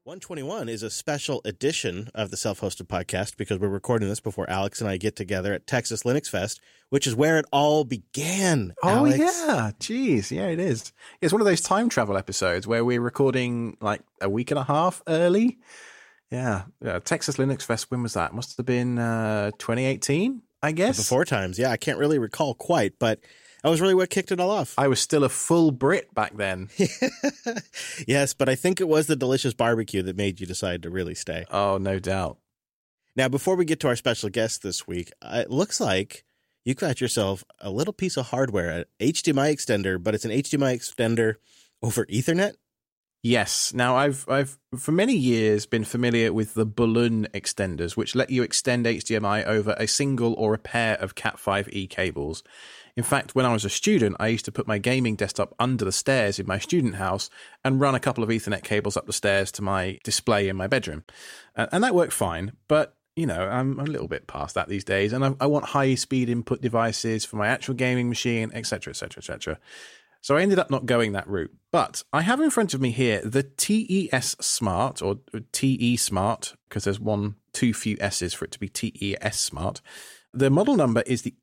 121 is a special edition of the Self-Hosted Podcast because we're recording this before Alex and I get together at Texas Linux Fest, which is where it all began. Alex. Yeah. Jeez. Yeah, it is. It's one of those time travel episodes where we're recording like a week and a half early. Yeah. Texas Linux Fest, when was that? Must have been 2018, I guess. Before times. Yeah, I can't really recall quite, but that was really what kicked it all off. I was still a full Brit back then. Yes, but I think it was the delicious barbecue that made you decide to really stay. Oh, no doubt. Now, before we get to our special guest this week, it looks like you got yourself a little piece of hardware, an HDMI extender, but it's an HDMI extender over Ethernet? Yes. Now, I've for many years been familiar with the balloon extenders, which let you extend HDMI over a single or a pair of Cat5e cables. In fact, when I was a student, I used to put my gaming desktop under the stairs in my student house and run a couple of Ethernet cables up the stairs to my display in my bedroom. And that worked fine. But, you know, I'm a little bit past that these days. And I want high-speed input devices for my actual gaming machine, etc., etc., etc. So I ended up not going that route. But I have in front of me here the TES Smart, or TE Smart, because there's too few S's for it to be TES Smart. The model number is the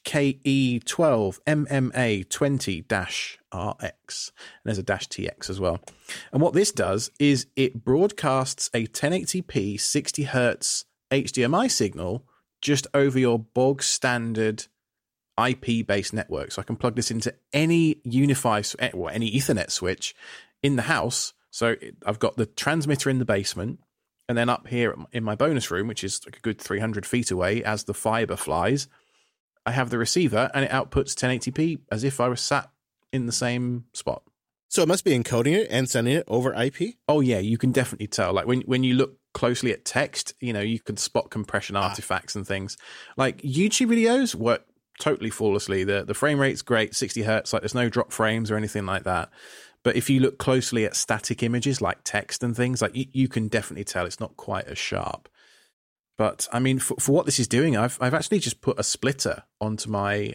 HKE12MMA20-RX. And there's a -TX as well. And what this does is it broadcasts a 1080p 60Hz HDMI signal just over your bog standard IP-based network. So I can plug this into any any Ethernet switch in the house. So I've got the transmitter in the basement, and then up here in my bonus room, which is like a good 300 feet away as the fiber flies, I have the receiver and it outputs 1080p as if I was sat in the same spot. So it must be encoding it and sending it over IP? Oh, yeah, you can definitely tell. Like when you look closely at text, you know, you can spot compression artifacts and things. Like YouTube videos work totally flawlessly. The frame rate's great, 60 hertz, like there's no drop frames or anything like that. But if you look closely at static images like text and things, like you can definitely tell it's not quite as sharp. But I mean, for what this is doing, I've actually just put a splitter onto my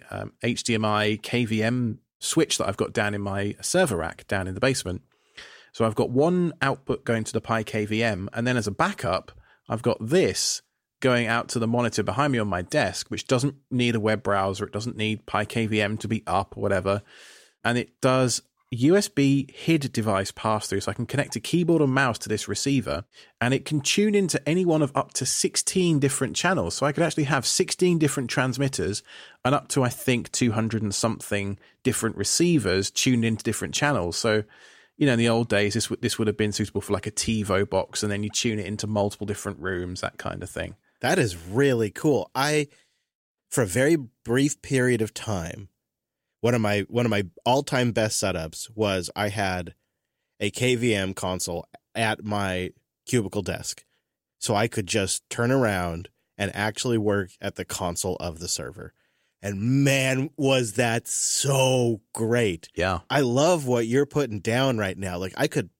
HDMI KVM switch that I've got down in my server rack down in the basement. So I've got one output going to the Pi KVM, and then as a backup, I've got this going out to the monitor behind me on my desk, which doesn't need a web browser. It doesn't need Pi KVM to be up or whatever. And it does USB HID device pass-through, so I can connect a keyboard and mouse to this receiver, and it can tune into any one of up to 16 different channels. So I could actually have 16 different transmitters and up to, I think, 200 and something different receivers tuned into different channels. So, you know, in the old days, this would have been suitable for like a TiVo box, and then you tune it into multiple different rooms, that kind of thing. That is really cool. For a very brief period of time, one of my all-time best setups was I had a KVM console at my cubicle desk, so I could just turn around and actually work at the console of the server. And man, was that so great. Yeah. I love what you're putting down right now. Like I could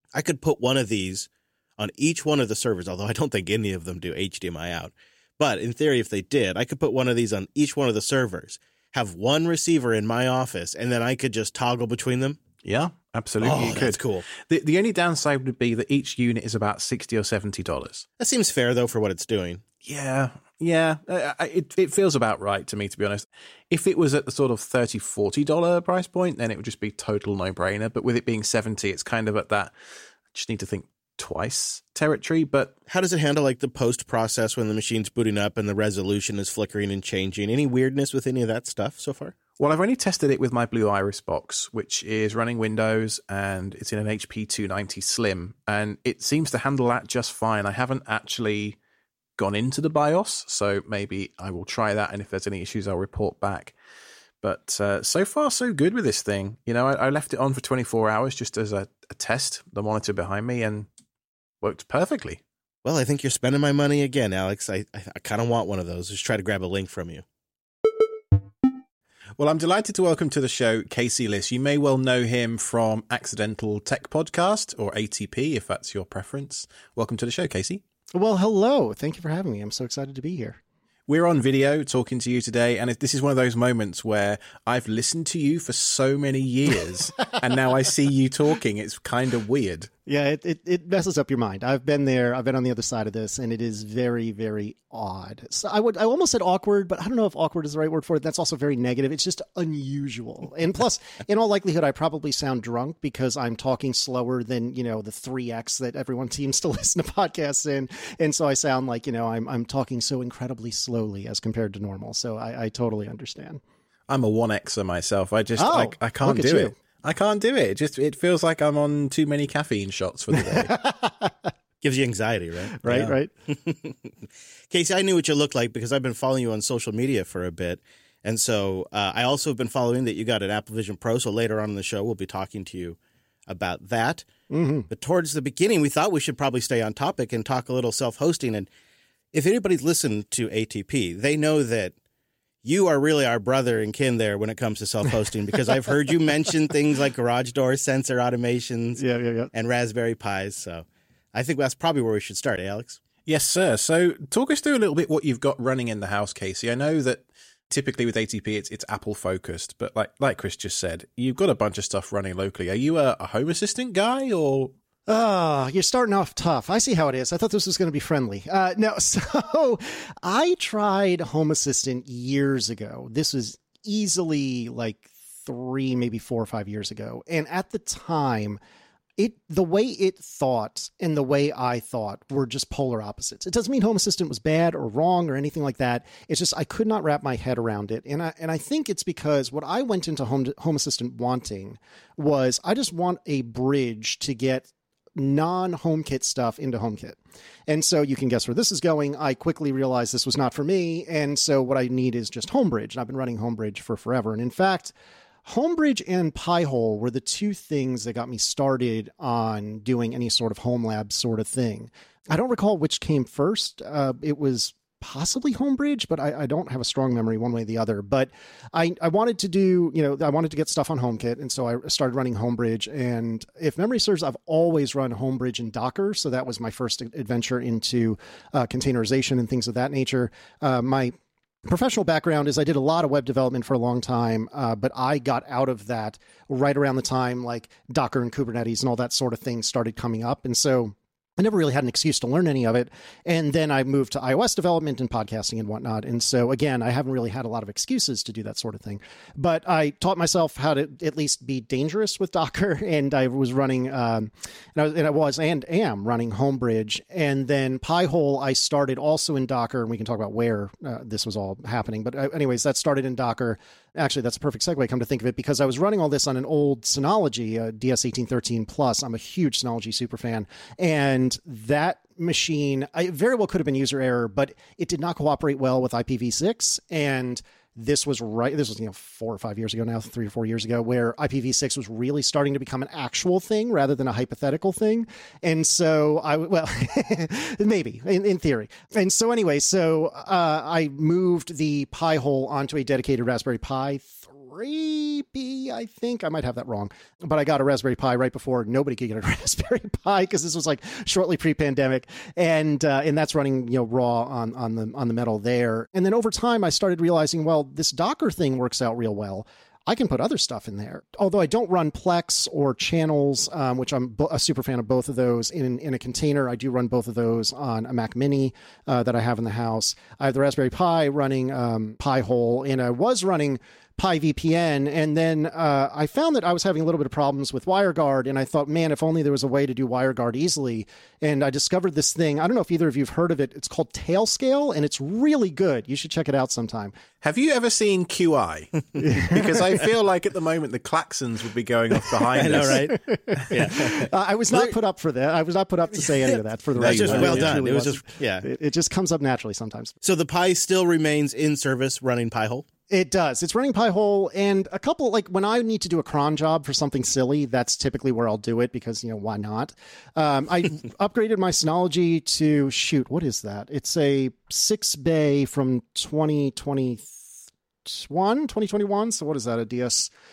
put one of these on each one of the servers, although I don't think any of them do HDMI out. But in theory, if they did, I could put one of these on each one of the servers, have one receiver in my office, and then I could just toggle between them. Yeah, absolutely. Oh, that's cool. The only downside would be that each unit is about $60 or $70. That seems fair, though, for what it's doing. Yeah. It feels about right to me, to be honest. If it was at the sort of $30, $40 price point, then it would just be total no-brainer. But with it being 70, it's kind of at that, I just need to think twice territory. But how does it handle like the post process when the machine's booting up and the resolution is flickering and changing? Any weirdness with any of that stuff so far? Well, I've only tested it with my Blue Iris box, which is running Windows, and it's in an HP 290 Slim, and it seems to handle that just fine. I haven't actually gone into the BIOS, so maybe I will try that, and if there's any issues, I'll report back. But so far, so good with this thing. You know, I left it on for 24 hours just as a test, the monitor behind me, and worked perfectly. Well, I think you're spending my money again, Alex. I kind of want one of those. Just try to grab a link from you. Well, I'm delighted to welcome to the show Casey Liss. You may well know him from Accidental Tech Podcast, or ATP, if that's your preference. Welcome to the show, Casey. Well, hello. Thank you for having me. I'm so excited to be here. we're on video talking to you today, and this is one of those moments where I've listened to you for so many years, and now I see you talking. It's kind of weird. Yeah, it messes up your mind. I've been there. I've been on the other side of this, and it is very, very odd. So I almost said awkward, but I don't know if awkward is the right word for it. That's also very negative. It's just unusual. And plus, in all likelihood, I probably sound drunk because I'm talking slower than, the 3x that everyone seems to listen to podcasts in. And so I sound like, I'm talking so incredibly slowly as compared to normal. So I totally understand. I'm a 1xer myself. I just, I can't do it. I can't do it. It feels like I'm on too many caffeine shots for the day. Gives you anxiety, right? Right. Casey, I knew what you looked like because I've been following you on social media for a bit. And so I also have been following that you got an Apple Vision Pro. So later on in the show, we'll be talking to you about that. Mm-hmm. But towards the beginning, we thought we should probably stay on topic and talk a little self-hosting. And if anybody's listened to ATP, they know that you are really our brother and kin there when it comes to self-hosting, because I've heard you mention things like garage door sensor automations and Raspberry Pis. So I think that's probably where we should start, Alex? Yes, sir. So talk us through a little bit what you've got running in the house, Casey. I know that typically with ATP, it's Apple focused, but like Chris just said, you've got a bunch of stuff running locally. Are you a Home Assistant guy or... You're starting off tough. I see how it is. I thought this was going to be friendly. No, so I tried Home Assistant years ago. This was easily like 3, maybe 4 or 5 years ago. And at the time, the way it thought and the way I thought were just polar opposites. It doesn't mean Home Assistant was bad or wrong or anything like that. It's just I could not wrap my head around it. And I think it's because what I went into Home Assistant wanting was I just want a bridge to get non-HomeKit stuff into HomeKit. And so you can guess where this is going. I quickly realized this was not for me. And so what I need is just Homebridge. And I've been running Homebridge for forever. And in fact, Homebridge and Pi-hole were the two things that got me started on doing any sort of home lab sort of thing. I don't recall which came first. It was possibly Homebridge, but I don't have a strong memory one way or the other. But I wanted to do, I wanted to get stuff on HomeKit. And so I started running Homebridge. And if memory serves, I've always run Homebridge in Docker. So that was my first adventure into containerization and things of that nature. My professional background is I did a lot of web development for a long time, but I got out of that right around the time like Docker and Kubernetes and all that sort of thing started coming up. And so I never really had an excuse to learn any of it. And then I moved to iOS development and podcasting and whatnot. And so, again, I haven't really had a lot of excuses to do that sort of thing. But I taught myself how to at least be dangerous with Docker. And I was running, and I am running Homebridge. And then Pi-hole, I started also in Docker. And we can talk about where this was all happening. But anyways, that started in Docker. Actually, that's a perfect segue, come to think of it, because I was running all this on an old Synology, DS1813 Plus. I'm a huge Synology superfan. And that machine, I very well could have been user error, but it did not cooperate well with IPv6. And this was 4 or 5 years ago now, 3 or 4 years ago, where IPv6 was really starting to become an actual thing rather than a hypothetical thing. And so maybe in theory. And so anyway, I moved the Pi-hole onto a dedicated Raspberry Pi 3B, I think. I might have that wrong. But I got a Raspberry Pi right before nobody could get a Raspberry Pi, because this was like shortly pre-pandemic. And that's running, raw on the metal there. And then over time, I started realizing, well, this Docker thing works out real well. I can put other stuff in there. Although I don't run Plex or channels, which I'm a super fan of both of those in a container. I do run both of those on a Mac Mini that I have in the house. I have the Raspberry Pi running Pi-hole, and I was running PiVPN, and then I found that I was having a little bit of problems with WireGuard, and I thought, man, if only there was a way to do WireGuard easily. And I discovered this thing. I don't know if either of you have heard of it. It's called Tailscale, and it's really good. You should check it out sometime. Have you ever seen QI? Because I feel like at the moment the klaxons would be going off behind us. I know, right? Yeah. I was not put up for that. I was not put up to say any of that for the record. That's just well done. Really it was just, yeah. It just comes up naturally sometimes. So the Pi still remains in service running Pi-hole? It does. It's running Pi-hole, and a couple, like when I need to do a cron job for something silly, that's typically where I'll do it because, why not? I upgraded my Synology to, what is that? It's a 6-bay from 2021. So what is that? A DS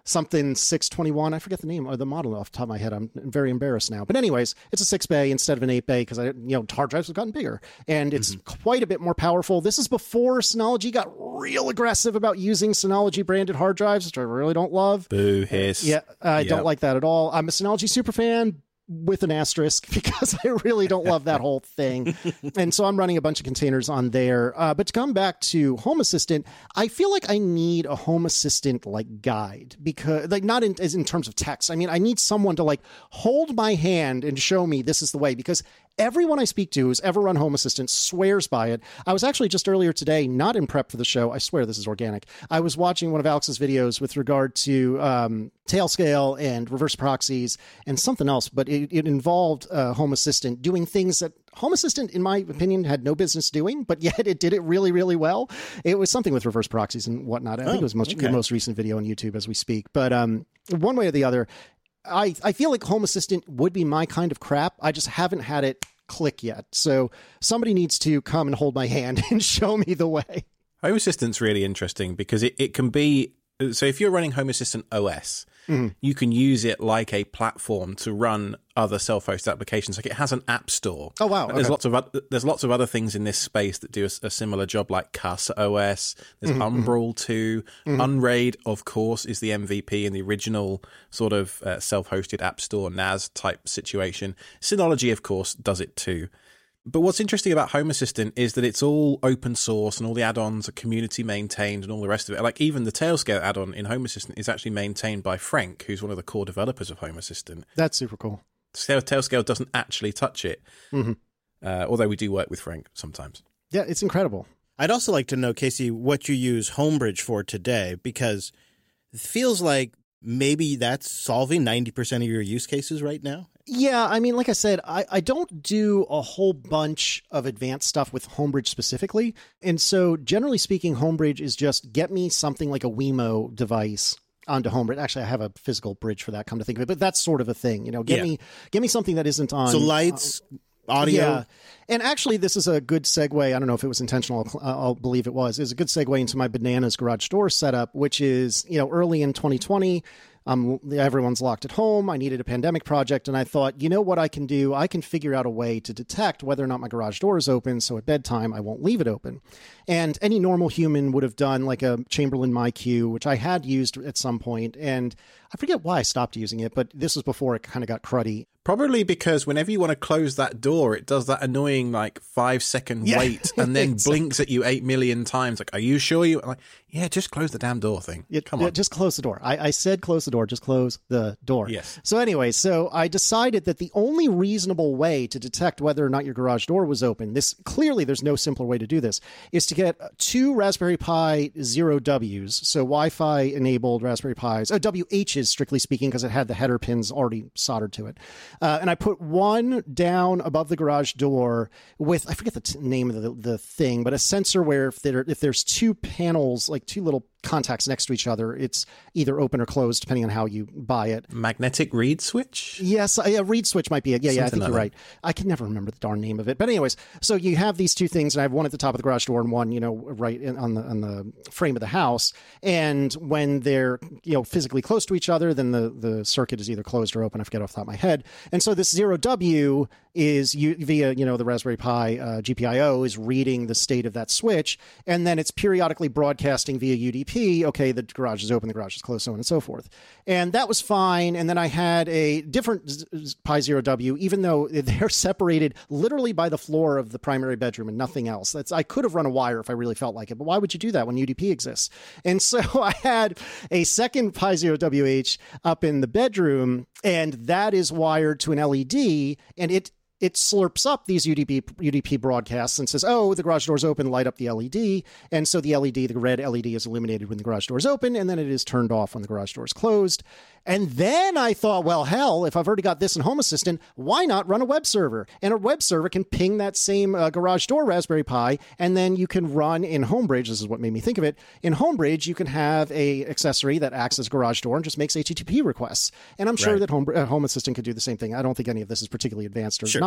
something 621. I forget the name or the model off the top of my head. I'm very embarrassed now. But anyways, it's a 6 bay instead of an 8 bay because hard drives have gotten bigger and it's quite a bit more powerful. This is before Synology got real aggressive about using Synology branded hard drives, which I really don't love. Boo, hiss. Yeah, I don't like that at all. I'm a Synology super fan with an asterisk because I really don't love that whole thing. And so I'm running a bunch of containers on there. But to come back to Home Assistant, I feel like I need a Home Assistant like guide because not in terms of text. I mean, I need someone to like hold my hand and show me this is the way, because everyone I speak to who's ever run Home Assistant swears by it. I was actually just earlier today, not in prep for the show. I swear this is organic. I was watching one of Alex's videos with regard to Tailscale and reverse proxies and something else, but it involved Home Assistant doing things that Home Assistant, in my opinion, had no business doing, but yet it did it really, really well. It was something with reverse proxies and whatnot. I think it was the most recent video on YouTube as we speak. But one way or the other, I feel like Home Assistant would be my kind of crap. I just haven't had it click yet. So somebody needs to come and hold my hand and show me the way. Home Assistant's really interesting because it can be... So if you're running Home Assistant OS, you can use it like a platform to run other self-hosted applications. Like it has an app store. Oh, wow. There's lots of other things in this space that do a similar job, like Casa OS. There's Umbrel 2. Unraid, of course, is the MVP in the original sort of self-hosted app store NAS type situation. Synology, of course, does it too. But what's interesting about Home Assistant is that it's all open source and all the add-ons are community maintained and all the rest of it. Like even the Tailscale add-on in Home Assistant is actually maintained by Frank, who's one of the core developers of Home Assistant. That's super cool. Tailscale doesn't actually touch it, although we do work with Frank sometimes. Yeah, it's incredible. I'd also like to know, Casey, what you use Homebridge for today, because it feels like maybe that's solving 90% of your use cases right now. Yeah, I mean, like I said, I don't do a whole bunch of advanced stuff with Homebridge specifically. And so generally speaking, Homebridge is just get me something like a Wemo device onto Homebridge. Actually, I have a physical bridge for that, come to think of it, but that's sort of a thing. Get me something that isn't on. So lights, audio. Yeah. And actually, this is a good segue. I don't know if it was intentional. I'll believe it was. It's a good segue into my Bananas garage door setup, which is, early in 2020. Everyone's locked at home. I needed a pandemic project. And I thought, you know what I can do? I can figure out a way to detect whether or not my garage door is open. So at bedtime, I won't leave it open. And any normal human would have done like a Chamberlain MyQ, which I had used at some point. And I forget why I stopped using it, but this was before it kind of got cruddy. Probably because whenever you want to close that door, it does that annoying 5-second wait and then blinks at you 8 million times. Like, are you sure you? I'm like, yeah, just close the damn door thing. Come on. Just close the door. I said close the door. Just close the door. Yes. So anyway, I decided that the only reasonable way to detect whether or not your garage door was open, clearly there's no simpler way to do this, is to get 2 Raspberry Pi 0Ws, so Wi-Fi enabled Raspberry Pis, WHs strictly speaking, because it had the header pins already soldered to it. And I put one down above the garage door with, I forget the name of the thing, but a sensor where if there's 2 panels, like 2 little contacts next to each other, it's either open or closed depending on how you buy it. Magnetic reed switch? Yes, reed switch might be it. Yeah, I think you're right. I can never remember the darn name of it. But anyways, so you have these 2 things, and I have one at the top of the garage door and one, right on the frame of the house. And when they're, physically close to each other, then the circuit is either closed or open. I forget off the top of my head. And so this 0W is via, the Raspberry Pi GPIO is reading the state of that switch, and then it's periodically broadcasting via UDP, okay, the garage is open, the garage is closed, so on and so forth. And that was fine. And then I had a different Pi 0W, even though they're separated literally by the floor of the primary bedroom and nothing else. I could have run a wire if I really felt like it, but why would you do that when UDP exists? And so I had a second Pi 0WH up in the bedroom, and that is wired to an LED, and it slurps up these UDP broadcasts and says, oh, the garage door's open, light up the LED. And so the red LED is illuminated when the garage door is open, and then it is turned off when the garage door is closed. And then I thought, well, hell, if I've already got this in Home Assistant, why not run a web server? And a web server can ping that same garage door Raspberry Pi, and then you can run in Homebridge. This is what made me think of it. In Homebridge, you can have a accessory that acts as garage door and just makes HTTP requests. And I'm sure that Home Assistant could do the same thing. I don't think any of this is particularly advanced or novel.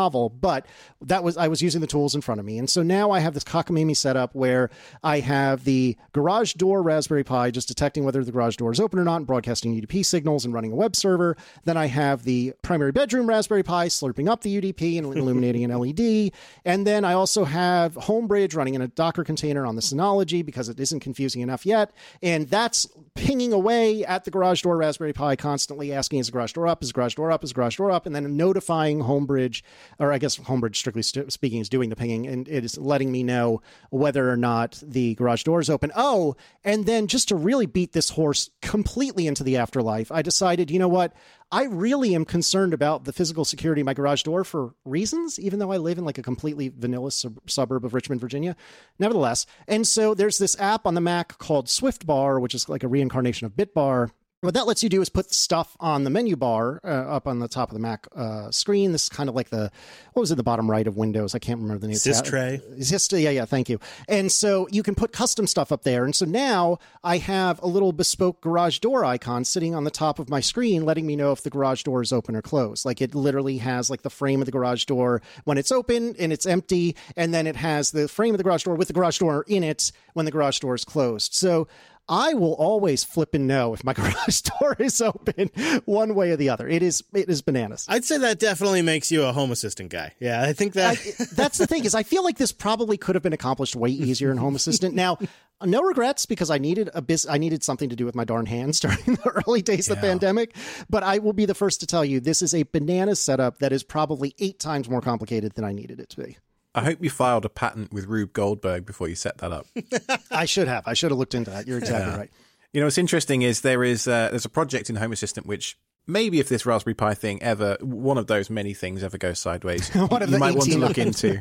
novel, but I was using the tools in front of me. And so now I have this cockamamie setup where I have the garage door Raspberry Pi just detecting whether the garage door is open or not and broadcasting UDP signals and running a web server. Then I have the primary bedroom Raspberry Pi slurping up the UDP and illuminating an LED. And then I also have Homebridge running in a Docker container on the Synology because it isn't confusing enough yet. And that's pinging away at the garage door Raspberry Pi constantly asking, is the garage door up? Is the garage door up? Is the garage door up? And then notifying Homebridge, or I guess Homebridge, strictly speaking, is doing the pinging, and it is letting me know whether or not the garage door is open. Oh, and then just to really beat this horse completely into the afterlife, I decided, you know what? I really am concerned about the physical security of my garage door for reasons, even though I live in like a completely vanilla suburb of Richmond, Virginia, nevertheless. And so there's this app on the Mac called SwiftBar, which is like a reincarnation of BitBar. What that lets you do is put stuff on the menu bar up on the top of the Mac screen. This is kind of like the bottom right of Windows? I can't remember the name. Systray. Yeah, thank you. And so you can put custom stuff up there. And so now I have a little bespoke garage door icon sitting on the top of my screen, letting me know if the garage door is open or closed. Like it literally has like the frame of the garage door when it's open and it's empty. And then it has the frame of the garage door with the garage door in it when the garage door is closed. So I will always flip and know if my garage door is open one way or the other. It is bananas. I'd say that definitely makes you a Home Assistant guy. Yeah, I think that... that's the thing is I feel like this probably could have been accomplished way easier in Home Assistant. Now, no regrets because I needed something to do with my darn hands during the early days of the pandemic. But I will be the first to tell you this is a bananas setup that is probably 8 times more complicated than I needed it to be. I hope you filed a patent with Rube Goldberg before you set that up. I should have. I should have looked into that. You're exactly right. You know, what's interesting is there's a project in Home Assistant which maybe if this Raspberry Pi thing ever, one of those many things ever goes sideways, you might want to look into.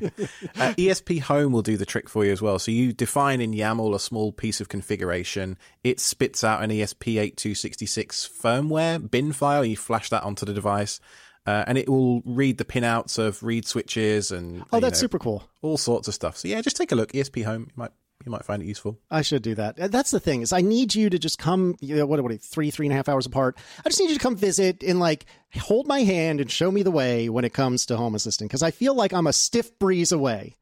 ESP Home will do the trick for you as well. So you define in YAML a small piece of configuration. It spits out an ESP8266 firmware bin file. You flash that onto the device. And it will read the pinouts of read switches and that's super cool. All sorts of stuff. So yeah, just take a look. ESP Home, you might find it useful. I should do that. That's the thing is I need you to just come. What 3.5 hours apart. I just need you to come visit and like hold my hand and show me the way when it comes to Home Assistant because I feel like I'm a stiff breeze away.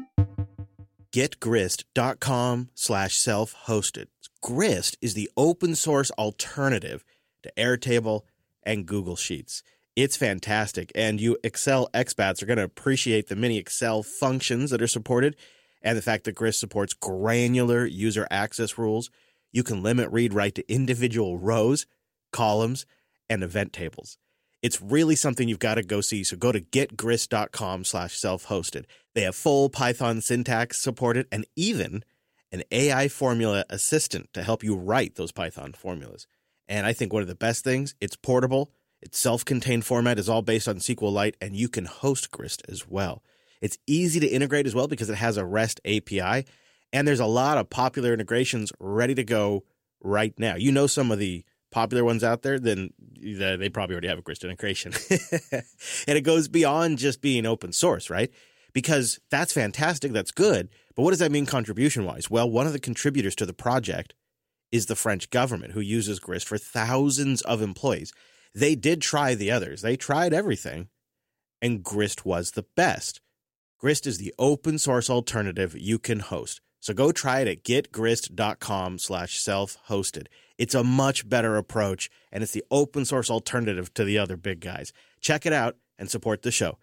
GetGrist.com/self-hosted. Grist is the open source alternative to Airtable and Google Sheets. It's fantastic, and you Excel expats are going to appreciate the many Excel functions that are supported and the fact that Grist supports granular user access rules. You can limit read-write to individual rows, columns, and event tables. It's really something you've got to go see, so go to getgrist.com/self-hosted. They have full Python syntax supported and even an AI formula assistant to help you write those Python formulas. And I think one of the best things, it's portable. Its self-contained format is all based on SQLite, and you can host Grist as well. It's easy to integrate as well because it has a REST API, and there's a lot of popular integrations ready to go right now. You know some of the popular ones out there, then they probably already have a Grist integration. And it goes beyond just being open source, right? Because that's fantastic, that's good, but what does that mean contribution-wise? Well, one of the contributors to the project is the French government, who uses Grist for thousands of employees. They did try the others. They tried everything, and Grist was the best. Grist is the open source alternative you can host. So go try it at getgrist.com/self-hosted. It's a much better approach, and it's the open source alternative to the other big guys. Check it out and support the show.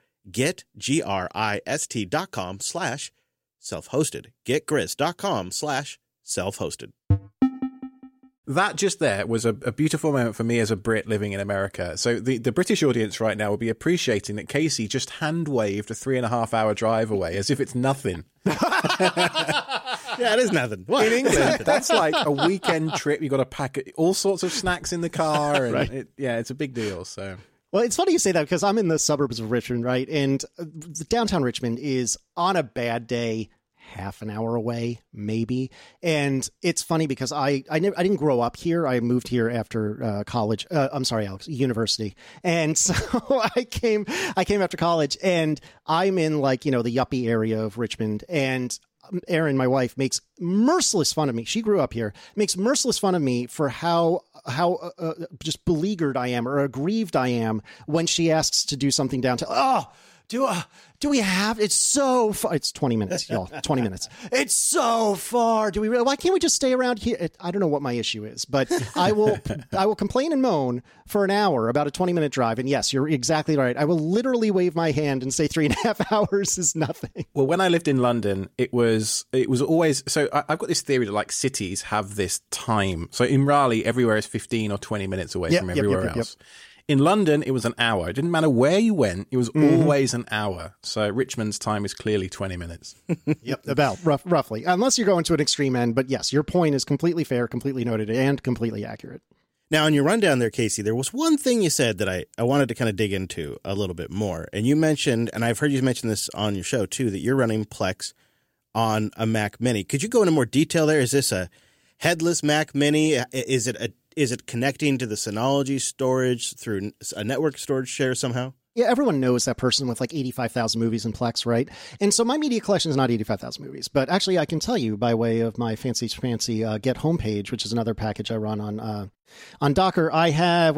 GetGrist.com/self-hosted. GetGrist.com/self-hosted. That just there was a beautiful moment for me as a Brit living in America. So the British audience right now will be appreciating that Casey just hand-waved a 3.5 hour drive away as if it's nothing. Yeah, it is nothing. What? In England, that's like a weekend trip. You've got to pack all sorts of snacks in the car. And right. It's a big deal. So. Well, it's funny you say that because I'm in the suburbs of Richmond, right? And downtown Richmond is on a bad day half an hour away, maybe. And it's funny because I didn't grow up here. I moved here after college. I'm sorry, Alex, university. And so I came after college, and I'm in like, the yuppie area of Richmond. And Erin, my wife, makes merciless fun of me. She grew up here, makes merciless fun of me for how just beleaguered I am or aggrieved I am when she asks to do something downtown. Oh, Do we have? It's so far. It's 20 minutes, y'all. 20 minutes. It's so far. Do we really? Why can't we just stay around here? I don't know what my issue is, but I will complain and moan for an hour about a 20-minute drive. And yes, you're exactly right. I will literally wave my hand and say 3.5 hours is nothing. Well, when I lived in London, it was always, so I've got this theory that like cities have this time. So in Raleigh, everywhere is 15 or 20 minutes away from everywhere else. In London, it was an hour. It didn't matter where you went. It was always an hour. So Richmond's time is clearly 20 minutes. Yep, about roughly. Unless you're going to an extreme end. But yes, your point is completely fair, completely noted, and completely accurate. Now, in your rundown there, Casey, there was one thing you said that I wanted to kind of dig into a little bit more. And you mentioned, and I've heard you mention this on your show too, that you're running Plex on a Mac Mini. Could you go into more detail there? Is this a headless Mac Mini? Is it connecting to the Synology storage through a network storage share somehow? Yeah, everyone knows that person with like 85,000 movies in Plex, right? And so my media collection is not 85,000 movies, but actually I can tell you by way of my fancy Get homepage, which is another package I run on Docker, I have,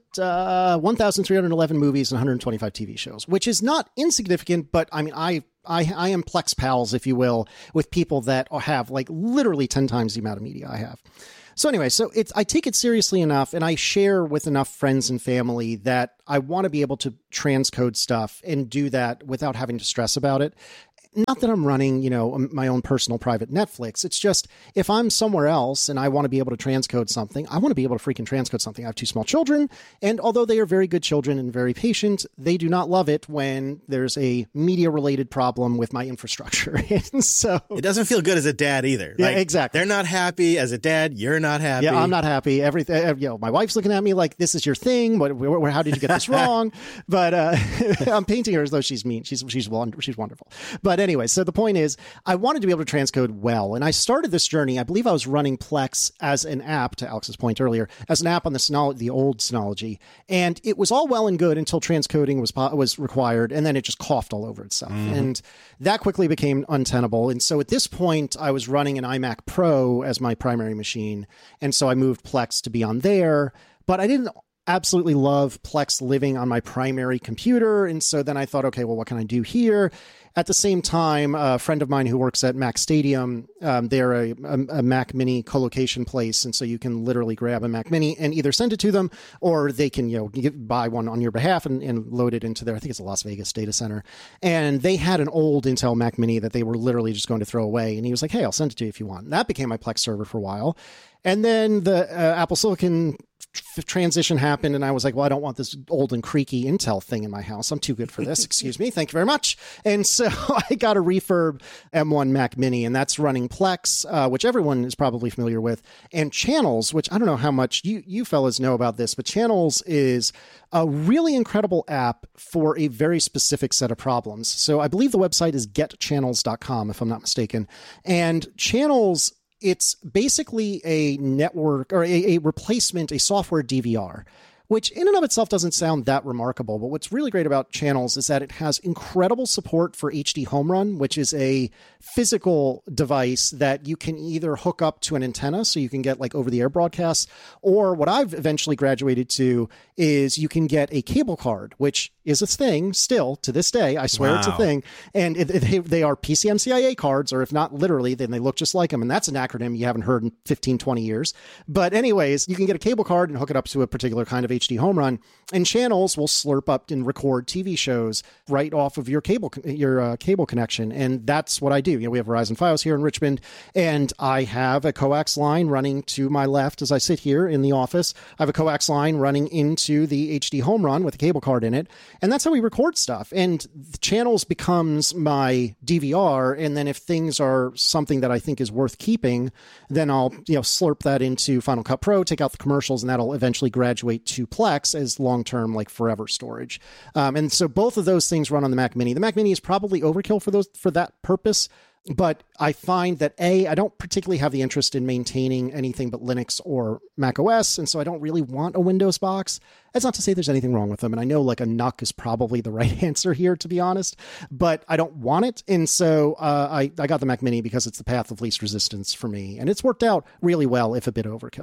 1,311 movies and 125 TV shows, which is not insignificant, but I mean, I am Plex pals, if you will, with people that have like literally 10 times the amount of media I have. So anyway, I take it seriously enough and I share with enough friends and family that I want to be able to transcode stuff and do that without having to stress about it. Not that I'm running, my own personal private Netflix. It's just if I'm somewhere else and I want to be able to transcode something, I want to be able to freaking transcode something. I have 2 small children, and although they are very good children and very patient, they do not love it when there's a media-related problem with my infrastructure. And so it doesn't feel good as a dad either. Yeah, exactly. They're not happy as a dad. You're not happy. Yeah, I'm not happy. Everything. My wife's looking at me like, "This is your thing. How did you get this wrong?" But I'm painting her as though she's mean. She's wonderful. But anyway, so the point is, I wanted to be able to transcode well. And I started this journey, I believe I was running Plex as an app, to Alex's point earlier, as an app on the old Synology. And it was all well and good until transcoding was required, and then it just coughed all over itself. And that quickly became untenable. And so at this point, I was running an iMac Pro as my primary machine. And so I moved Plex to be on there. But I didn't absolutely love Plex living on my primary computer. And so then I thought, okay, well, what can I do here? At the same time, a friend of mine who works at Mac Stadium, they're a Mac Mini co-location place. And so you can literally grab a Mac Mini and either send it to them or they can, buy one on your behalf and load it into their, I think it's a Las Vegas data center. And they had an old Intel Mac Mini that they were literally just going to throw away. And he was like, hey, I'll send it to you if you want. And that became my Plex server for a while. And then the Apple Silicon transition happened, and I was like, well, I don't want this old and creaky Intel thing in my house. I'm too good for this. Excuse me. Thank you very much. And so I got a refurb M1 Mac Mini, and that's running Plex, which everyone is probably familiar with, and Channels, which I don't know how much you fellas know about this, but Channels is a really incredible app for a very specific set of problems. So I believe the website is getchannels.com, if I'm not mistaken. And Channels, it's basically a network or a replacement, a software DVR, which in and of itself doesn't sound that remarkable. But what's really great about Channels is that it has incredible support for HD Home Run, which is a physical device that you can either hook up to an antenna so you can get like over the air broadcasts, or what I've eventually graduated to is you can get a cable card, which is a thing still to this day. I swear It's a thing. And they are PCMCIA cards, or if not literally, then they look just like them. And that's an acronym you haven't heard in 15, 20 years. But anyways, you can get a cable card and hook it up to a particular kind of HD Home Run, and Channels will slurp up and record TV shows right off of your cable connection. And that's what I do. We have Verizon Fios here in Richmond, and I have a coax line running to my left as I sit here in the office. I have a coax line running into the HD Home Run with a cable card in it. And that's how we record stuff. And Channels becomes my DVR. And then if things are something that I think is worth keeping, then I'll slurp that into Final Cut Pro, take out the commercials, and that'll eventually graduate to Plex as long-term, like forever storage. And so both of those things run on the Mac Mini. The Mac Mini is probably overkill for that purpose. But I find that I don't particularly have the interest in maintaining anything but Linux or Mac OS. And so I don't really want a Windows box. That's not to say there's anything wrong with them. And I know like a NUC is probably the right answer here, to be honest, but I don't want it. And so I got the Mac Mini because it's the path of least resistance for me. And it's worked out really well, if a bit overkill.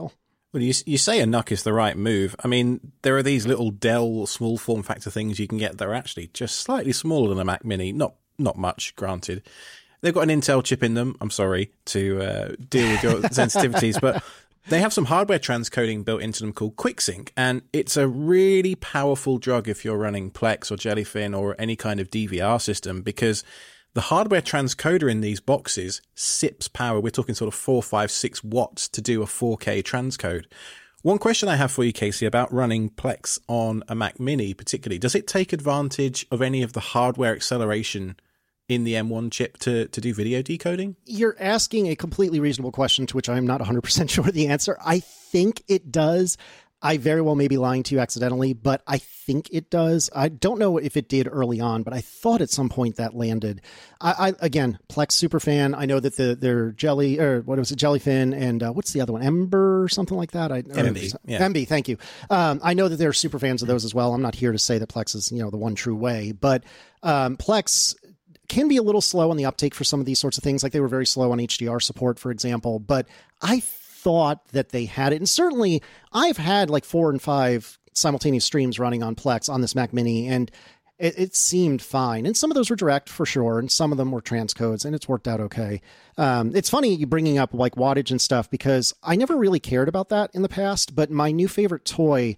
Well, you say a NUC is the right move. I mean, there are these little Dell small form factor things you can get that are actually just slightly smaller than a Mac Mini. Not much, granted. They've got an Intel chip in them. I'm sorry to deal with your sensitivities, but they have some hardware transcoding built into them called QuickSync, and it's a really powerful drug if you're running Plex or Jellyfin or any kind of DVR system, because the hardware transcoder in these boxes sips power. We're talking sort of 4, 5, 6 watts to do a 4K transcode. One question I have for you, Casey, about running Plex on a Mac Mini particularly, does it take advantage of any of the hardware acceleration in the M1 chip to do video decoding? You're asking a completely reasonable question to which I'm not 100% sure the answer. I think it does. I very well may be lying to you accidentally, but I think it does. I don't know if it did early on, but I thought at some point that landed. I again, Plex super fan. I know that they're Jellyfin, and what's the other one? Ember or something like that. MB, yeah. MB, thank you. I know that they're super fans of those as well. I'm not here to say that Plex is, the one true way, but Plex can be a little slow on the uptake for some of these sorts of things. Like they were very slow on HDR support, for example, but I thought that they had it. And certainly I've had like 4 and 5 simultaneous streams running on Plex on this Mac Mini, and it seemed fine. And some of those were direct for sure, and some of them were transcodes, and it's worked out okay. It's funny you bringing up like wattage and stuff, because I never really cared about that in the past, but my new favorite toy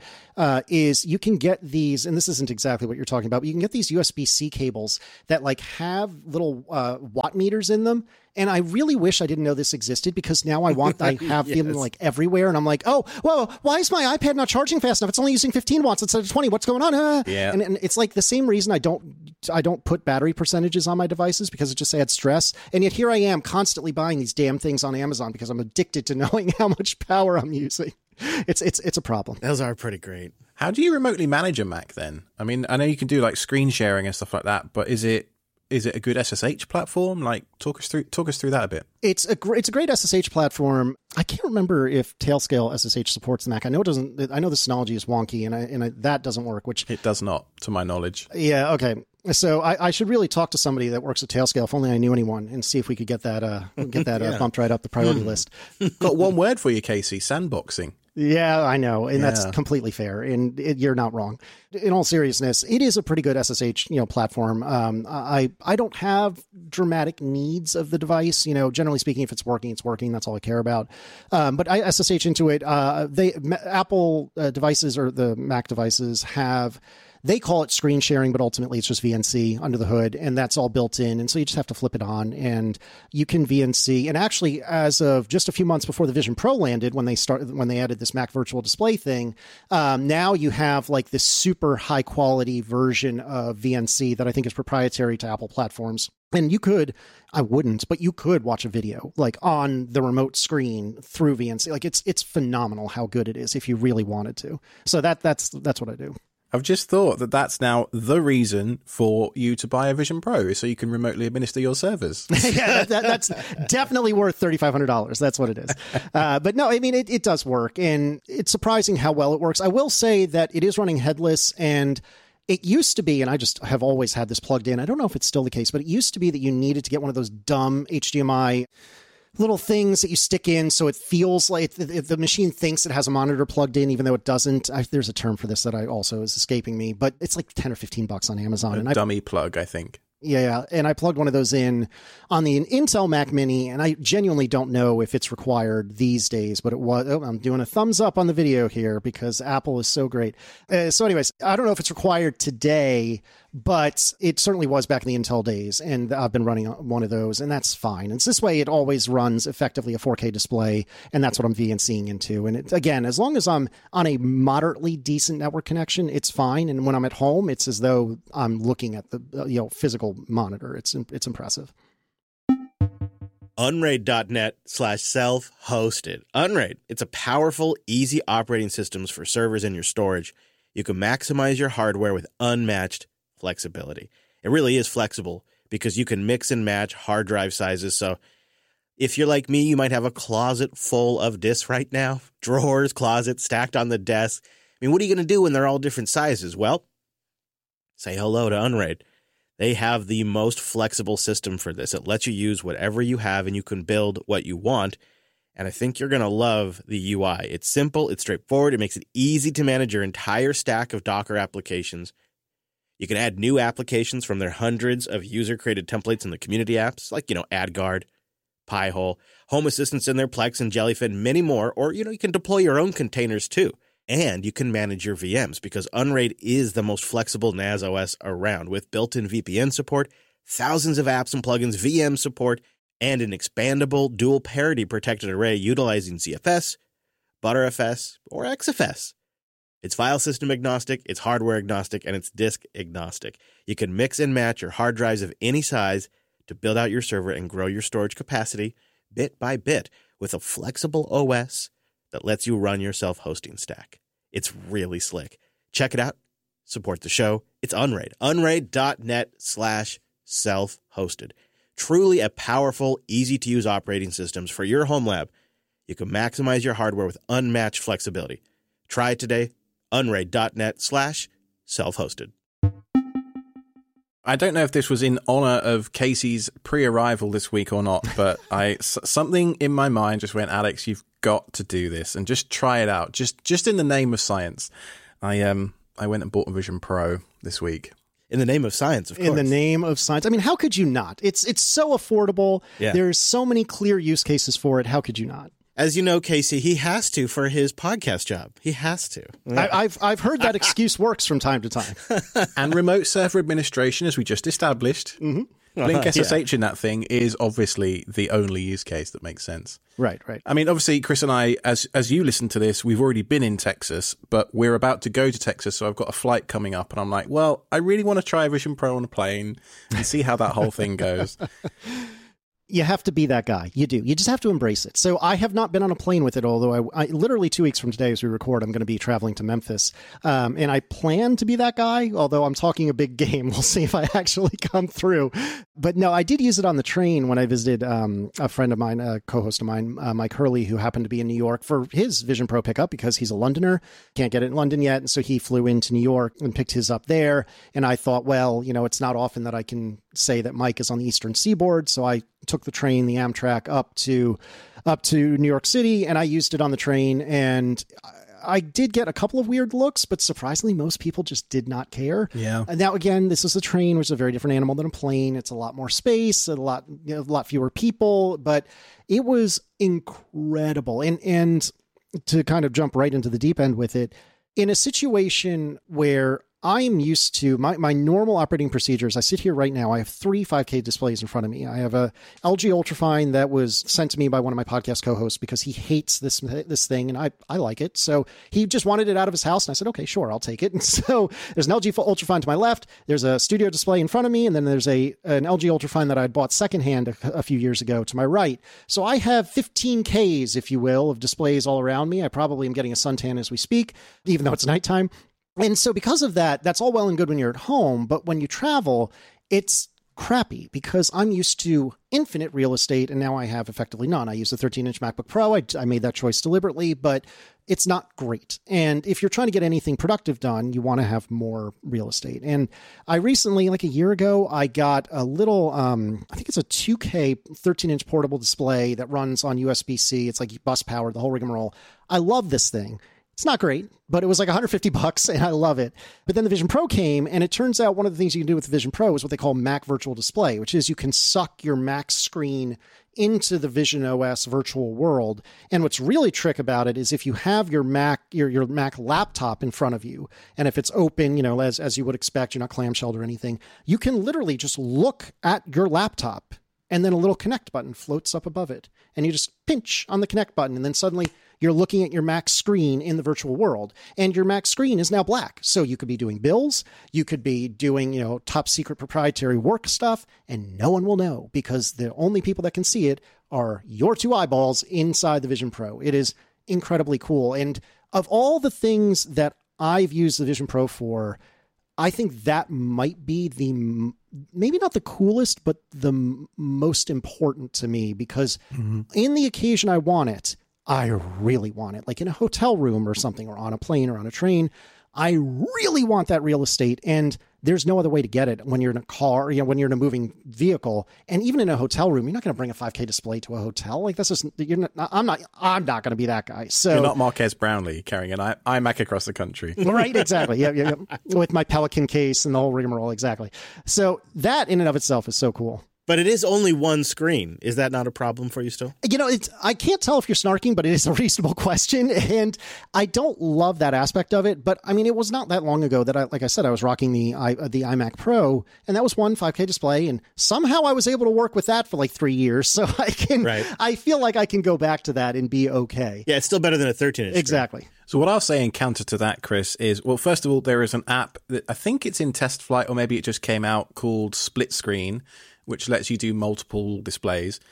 is you can get these, and this isn't exactly what you're talking about, but you can get these USB-C cables that like have little watt meters in them. And I really wish I didn't know this existed, because now I have Yes. them like everywhere. And I'm like, oh, well, why is my iPad not charging fast enough? It's only using 15 watts instead of 20. What's going on? Yeah. And it's like the same reason I don't put battery percentages on my devices, because it just adds stress. And yet here I am constantly buying these damn things on Amazon because I'm addicted to knowing how much power I'm using. It's a problem. Those are pretty great. How do you remotely manage a Mac then? I mean, I know you can do like screen sharing and stuff like that, but is it a good SSH platform? Like, talk us through that a bit. It's a great SSH platform. I can't remember if Tailscale SSH supports the Mac. I know it doesn't. I know the Synology is wonky, and that doesn't work. Which it does not, to my knowledge. Yeah. Okay. So I should really talk to somebody that works at Tailscale, if only I knew anyone, and see if we could get that bumped right up the priority list. Got one word for you, Casey: sandboxing. Yeah, I know, and that's completely fair, and you're not wrong. In all seriousness, it is a pretty good SSH, platform. I don't have dramatic needs of the device. Generally speaking, if it's working, it's working. That's all I care about. But I SSH into it. Apple devices or the Mac devices have. They call it screen sharing, but ultimately it's just VNC under the hood, and that's all built in. And so you just have to flip it on, and you can VNC. And actually, as of just a few months before the Vision Pro landed, when they added this Mac Virtual Display thing, now you have like this super high quality version of VNC that I think is proprietary to Apple platforms. And you could watch a video like on the remote screen through VNC. Like it's phenomenal how good it is if you really wanted to. So that's what I do. I've just thought that that's now the reason for you to buy a Vision Pro, so you can remotely administer your servers. Yeah, that's definitely worth $3,500. That's what it is. But no, I mean, it does work, and it's surprising how well it works. I will say that it is running headless, and it used to be, and I just have always had this plugged in. I don't know if it's still the case, but it used to be that you needed to get one of those dumb HDMI little things that you stick in so it feels like the machine thinks it has a monitor plugged in, even though it doesn't. There's a term for this that I also is escaping me, but it's like 10 or 15 bucks on Amazon. A dummy plug, I think. Yeah, and I plugged one of those in on the Intel Mac Mini, and I genuinely don't know if it's required these days, but it was. Oh, I'm doing a thumbs up on the video here because Apple is so great. So anyways, I don't know if it's required today, but it certainly was back in the Intel days, and I've been running one of those, and that's fine. And this way, it always runs effectively a 4K display, and that's what I'm VNCing into. And again, as long as I'm on a moderately decent network connection, it's fine. And when I'm at home, it's as though I'm looking at the physical monitor. It's impressive. Unraid.net/self-hosted. Unraid. It's a powerful, easy operating systems for servers in your storage. You can maximize your hardware with unmatched flexibility. It really is flexible because you can mix and match hard drive sizes. So if you're like me, you might have a closet full of disks right now. Drawers, closets stacked on the desk. I mean, what are you going to do when they're all different sizes? Well, say hello to Unraid. They have the most flexible system for this. It lets you use whatever you have, and you can build what you want. And I think you're going to love the UI. It's simple, it's straightforward, it makes it easy to manage your entire stack of Docker applications. You can add new applications from their hundreds of user-created templates in the community apps, like, AdGuard, Pi-hole, Home Assistants in their Plex and Jellyfin, many more. Or, you can deploy your own containers too. And you can manage your VMs because Unraid is the most flexible NAS OS around with built-in VPN support, thousands of apps and plugins, VM support, and an expandable dual parity protected array utilizing ZFS, ButterFS, or XFS. It's file system agnostic, it's hardware agnostic, and it's disk agnostic. You can mix and match your hard drives of any size to build out your server and grow your storage capacity bit by bit with a flexible OS that lets you run your self-hosting stack. It's really slick. Check it out. Support the show. It's Unraid. Unraid.net/self-hosted. Truly a powerful, easy-to-use operating systems for your home lab. You can maximize your hardware with unmatched flexibility. Try it today. Unraid.net/self-hosted. I don't know if this was in honor of Casey's pre-arrival this week or not, but something in my mind just went, Alex, you've got to do this and just try it out. Just in the name of science. I went and bought a Vision Pro this week. In the name of science, of course. In the name of science. I mean, how could you not? It's so affordable. Yeah. There's so many clear use cases for it. How could you not? As you know, Casey, he has to for his podcast job. He has to. I've heard that excuse works from time to time. And remote server administration, as we just established. Mm-hmm. Blink SSH in that thing is obviously the only use case that makes sense. Right. I mean, obviously, Chris and I, as you listen to this, we've already been in Texas, but we're about to go to Texas, so I've got a flight coming up, and I'm like, well, I really want to try Vision Pro on a plane and see how that whole thing goes. You have to be that guy. You do. You just have to embrace it. So I have not been on a plane with it, although I literally 2 weeks from today as we record, I'm going to be traveling to Memphis. And I plan to be that guy, although I'm talking a big game. We'll see if I actually come through. But no, I did use it on the train when I visited a friend of mine, a co-host of mine, Mike Hurley, who happened to be in New York for his Vision Pro pickup because he's a Londoner. Can't get it in London yet. And so he flew into New York and picked his up there. And I thought, well, it's not often that I can say that Mike is on the Eastern Seaboard. So I took the train, the Amtrak, up to New York City, and I used it on the train. And I did get a couple of weird looks, but surprisingly, most people just did not care. Yeah. And now, again, this is a train, which is a very different animal than a plane. It's a lot more space, a lot fewer people, but it was incredible. And to kind of jump right into the deep end with it, in a situation where I am used to my normal operating procedures. I sit here right now. I have 3 5K displays in front of me. I have a LG Ultrafine that was sent to me by one of my podcast co-hosts because he hates this thing, and I like it. So he just wanted it out of his house, and I said, okay, sure, I'll take it. And so there's an LG Ultrafine to my left. There's a studio display in front of me, and then there's an LG Ultrafine that I bought secondhand a few years ago to my right. So I have 15 Ks, if you will, of displays all around me. I probably am getting a suntan as we speak, even though it's nighttime. And so because of that, that's all well and good when you're at home, but when you travel, it's crappy because I'm used to infinite real estate and now I have effectively none. I use a 13-inch MacBook Pro. I made that choice deliberately, but it's not great. And if you're trying to get anything productive done, you want to have more real estate. And I recently, like a year ago, I got a little, I think it's a 2K 13-inch portable display that runs on USB-C. It's like bus powered, the whole rigmarole. I love this thing. It's not great, but it was like $150 and I love it. But then the Vision Pro came, and it turns out one of the things you can do with the Vision Pro is what they call Mac Virtual Display, which is you can suck your Mac screen into the Vision OS virtual world. And what's really trick about it is if you have your Mac, your Mac laptop in front of you, and if it's open, as you would expect, you're not clamshelled or anything, you can literally just look at your laptop and then a little connect button floats up above it. And you just pinch on the connect button, and then suddenly you're looking at your Mac screen in the virtual world, and your Mac screen is now black. So you could be doing bills, you could be doing, top secret proprietary work stuff, and no one will know because the only people that can see it are your 2 eyeballs inside the Vision Pro. It is incredibly cool. And of all the things that I've used the Vision Pro for, I think that might be maybe not the coolest, but the most important to me because in the occasion I want it, I really want it, like in a hotel room or something, or on a plane or on a train. I really want that real estate. And there's no other way to get it when you're in a car, when you're in a moving vehicle, and even in a hotel room. You're not going to bring a 5K display to a hotel. Like, that's just, I'm not going to be that guy. So you're not Marquez Brownlee carrying an iMac across the country. Right, exactly. Yeah. With my Pelican case and the whole rigmarole, exactly. So that in and of itself is so cool. But it is only one screen. Is that not a problem for you still? I can't tell if you're snarking, but it is a reasonable question. And I don't love that aspect of it. But I mean, it was not that long ago that I was rocking the iMac Pro, and that was one 5K display. And somehow I was able to work with that for like 3 years. So I feel like I can go back to that and be okay. Yeah, it's still better than a 13-inch. Exactly. Screen. So what I'll say in counter to that, Chris, is, well, first of all, there is an app that I think it's in test flight, or maybe it just came out, called Split Screen, which lets you do multiple displays.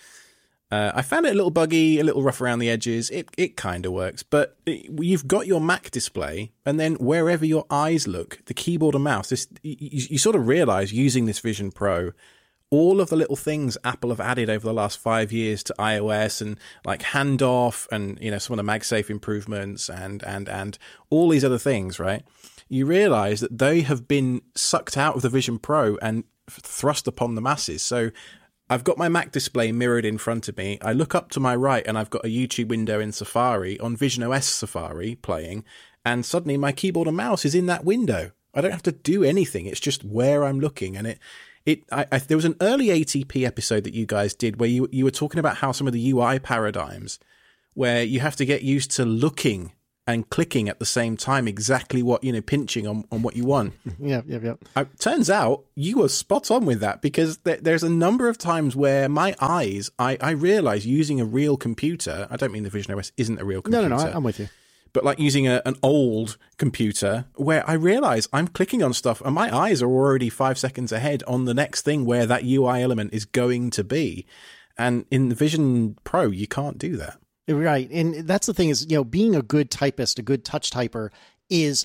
I found it a little buggy, a little rough around the edges. It kind of works, but you've got your Mac display, and then wherever your eyes look, the keyboard and mouse, you sort of realize using this Vision Pro, all of the little things Apple have added over the last 5 years to iOS, and like handoff, and some of the MagSafe improvements, and all these other things, right? You realize that they have been sucked out of the Vision Pro and thrust upon the masses. So I've got my Mac display mirrored in front of me. I look up to my right and I've got a YouTube window in Safari, on Vision OS Safari, playing, and suddenly my keyboard and mouse is in that window. I don't have to do anything. It's just where I'm looking. And there was an early ATP episode that you guys did where you were talking about how some of the UI paradigms, where you have to get used to looking and clicking at the same time, exactly what, pinching on what you want. Yeah. Turns out you were spot on with that, because there's a number of times where my eyes, I realize using a real computer, I don't mean the Vision OS isn't a real computer. No, I'm with you. But like using an old computer, where I realize I'm clicking on stuff and my eyes are already 5 seconds ahead on the next thing where that UI element is going to be. And in the Vision Pro, you can't do that. Right. And that's the thing is, being a good typist, a good touch typer is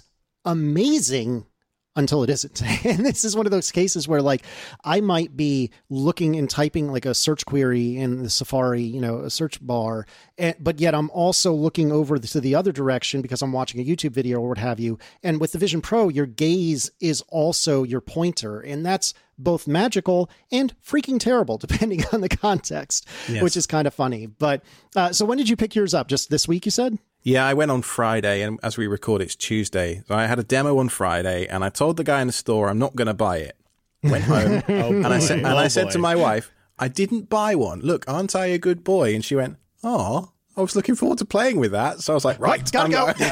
amazing until it isn't. And this is one of those cases where, like, I might be looking and typing like a search query in the Safari, a search bar, but yet I'm also looking over to the other direction because I'm watching a YouTube video or what have you. And with the Vision Pro, your gaze is also your pointer. And that's both magical and freaking terrible, depending on the context, yes. Which is kind of funny. But so when did you pick yours up? Just this week, you said? Yeah, I went on Friday, and as we record, it's Tuesday. So I had a demo on Friday, and I told the guy in the store I'm not going to buy it. Went home, and I said to my wife, I didn't buy one. Look, aren't I a good boy? And she went, oh, I was looking forward to playing with that. So I was like, right, gotta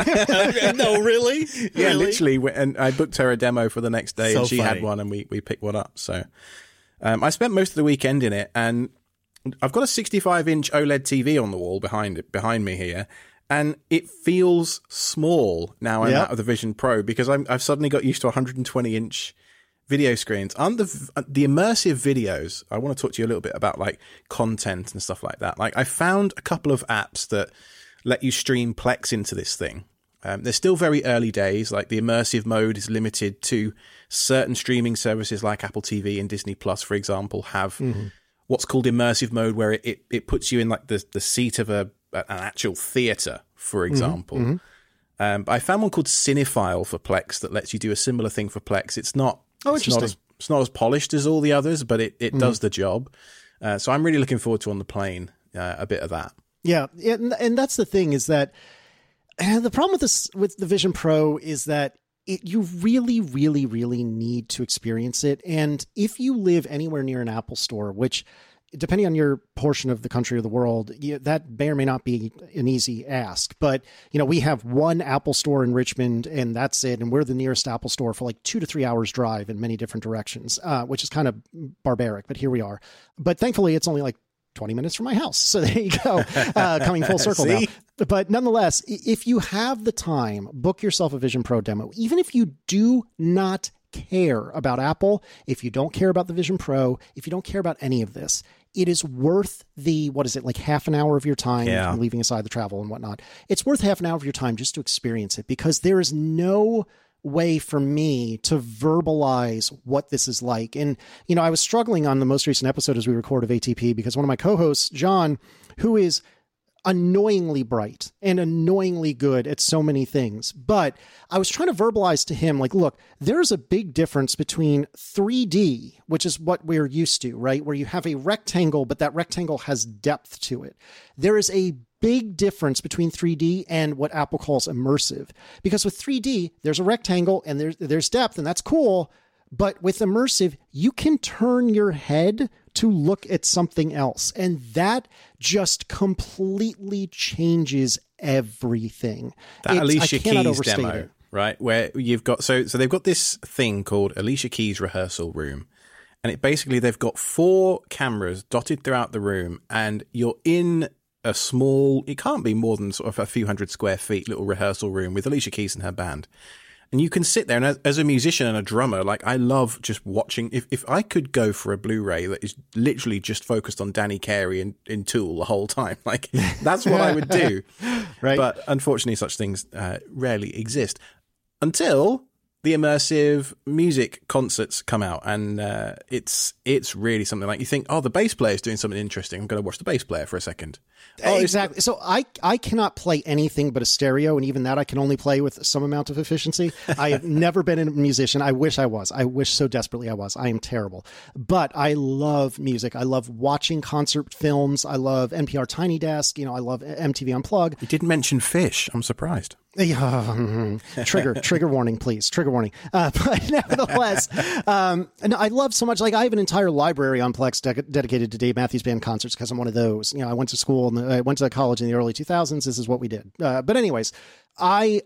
go. No, really? Yeah, Really? literally. And I booked her a demo for the next day, and she funny. had one, and we picked one up. So I spent most of the weekend in it, and I've got a 65-inch OLED TV on the wall behind me here. And it feels small now I'm out of the Vision Pro, because I've suddenly got used to 120-inch video screens. On the immersive videos, I want to talk to you a little bit about like content and stuff like that. Like, I found a couple of apps that let you stream Plex into this thing. They're still very early days. Like, the immersive mode is limited to certain streaming services like Apple TV and Disney Plus, for example, have what's called immersive mode, where it puts you in like the seat of an actual theater, for example. But I found one called Cinephile for Plex that lets you do a similar thing for Plex. It's not as polished as all the others, but it does the job. So I'm really looking forward to, on the plane, a bit of that. Yeah, and that's the thing, is that the problem with the Vision Pro is that you really, really, really need to experience it. And if you live anywhere near an Apple store, which, depending on your portion of the country or the world, that may or may not be an easy ask. But, we have one Apple store in Richmond, and that's it. And we're the nearest Apple store for like 2 to 3 hours drive in many different directions, which is kind of barbaric, but here we are. But thankfully, it's only like 20 minutes from my house. So there you go, coming full circle now. But nonetheless, if you have the time, book yourself a Vision Pro demo. Even if you do not care about Apple, if you don't care about the Vision Pro, if you don't care about any of this, it is worth like half an hour of your time, leaving aside the travel and whatnot. It's worth half an hour of your time just to experience it, because there is no way for me to verbalize what this is like. And, I was struggling on the most recent episode as we record of ATP, because one of my co-hosts, John, who is annoyingly bright and annoyingly good at so many things. But I was trying to verbalize to him, like, look, there's a big difference between 3D, which is what we're used to, right? Where you have a rectangle, but that rectangle has depth to it. There is a big difference between 3D and what Apple calls immersive. Because with 3D, there's a rectangle and there's depth, and that's cool. But with immersive, you can turn your head to look at something else. And that just completely changes everything. That Alicia Keys demo, right? Where you've got, so they've got this thing called Alicia Keys Rehearsal Room. And it basically, they've got 4 cameras dotted throughout the room, and you're in a small, it can't be more than sort of a few hundred square feet little rehearsal room with Alicia Keys and her band. And you can sit there, and as a musician and a drummer, like, I love just watching. If I could go for a Blu-ray that is literally just focused on Danny Carey in Tool the whole time, like, that's what I would do. Right. But unfortunately, such things rarely exist until the immersive music concerts come out, and it's really something. Like, you think, oh, the bass player is doing something interesting, I'm going to watch the bass player for a second. Oh, exactly. So I cannot play anything but a stereo, and even that I can only play with some amount of efficiency. I have never been a musician. I wish I was. I wish so desperately I was. I am terrible. But I love music. I love watching concert films. I love NPR Tiny Desk. I love MTV Unplugged. You didn't mention Fish. I'm surprised. Trigger warning, please. Trigger warning. But nevertheless, and I love so much. Like, I have an entire library on Plex dedicated to Dave Matthews Band concerts because I'm one of those. I went to school and I went to college in the early 2000s. This is what we did. But anyways, I